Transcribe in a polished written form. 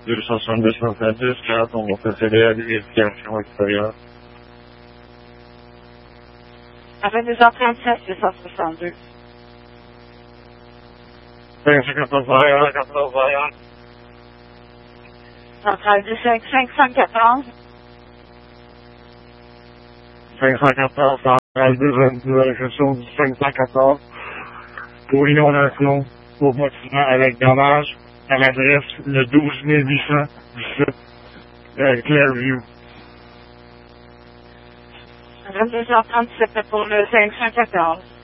270-4, on va procéder à des vérifications extérieures. À 22h37, 262. 514 derrière, 14 derrière. Centrale 514. 514, centrale 222, réception du 514. Pour inondation, pour bâtiment avec dommage, à l'adresse le 12817, Clairview. À 22h37 pour le 514.